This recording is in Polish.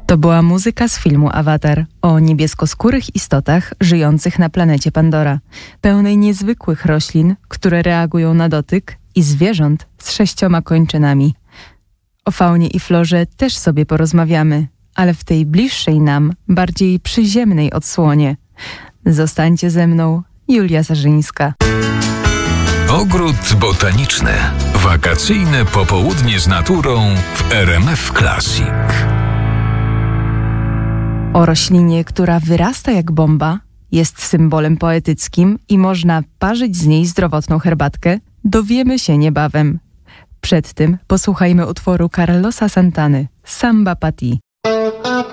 To była muzyka z filmu Avatar o niebieskoskórych istotach żyjących na planecie Pandora, pełnej niezwykłych roślin, które reagują na dotyk, i zwierząt z 6 kończynami. O faunie i florze też sobie porozmawiamy, ale w tej bliższej nam, bardziej przyziemnej odsłonie. Zostańcie ze mną, Julia Sarzyńska. Ogród botaniczny. Wakacyjne popołudnie z naturą w RMF Classic. O roślinie, która wyrasta jak bomba, jest symbolem poetyckim i można parzyć z niej zdrowotną herbatkę, dowiemy się niebawem. Przed tym posłuchajmy utworu Carlosa Santany, Samba Pa Ti.